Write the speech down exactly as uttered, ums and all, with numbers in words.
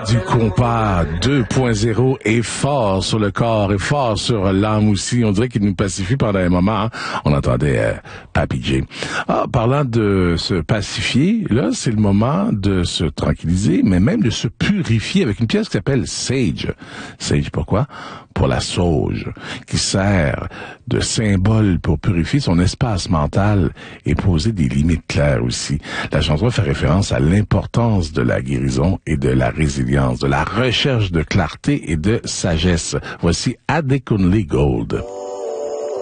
Du compas deux point zéro est fort sur le corps, est fort sur l'âme aussi. On dirait qu'il nous pacifie pendant un moment. Hein? On entendait euh, Papi J. Ah, parlant de se pacifier, là, c'est le moment de se tranquilliser, mais même de se purifier avec une pièce qui s'appelle Sage. Sage, pourquoi? Pour la sauge, qui sert de symbole pour purifier son espace mental et poser des limites claires aussi. La chanson fait référence à l'importance de la guérison et de la résilience, de la recherche de clarté et de sagesse. Voici Adekunle Gold.